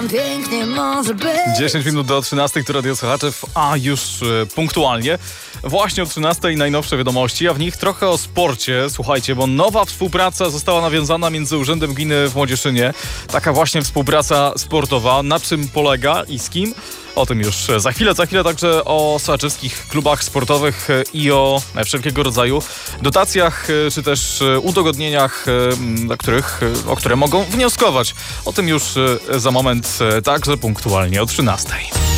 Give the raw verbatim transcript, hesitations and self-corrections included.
Pięknie może być. dziesięć minut do trzynastej, to Radio Słuchaczów, a już e, punktualnie. Właśnie o trzynastej najnowsze wiadomości, a w nich trochę o sporcie. Słuchajcie, bo nowa współpraca została nawiązana między Urzędem Gminy w Młodzieszynie. Taka właśnie współpraca sportowa. Na czym polega i z kim? O tym już za chwilę. Za chwilę także o sochaczewskich klubach sportowych i o wszelkiego rodzaju dotacjach, czy też udogodnieniach, na których, o które mogą wnioskować. O tym już za moment, także punktualnie o trzynastej.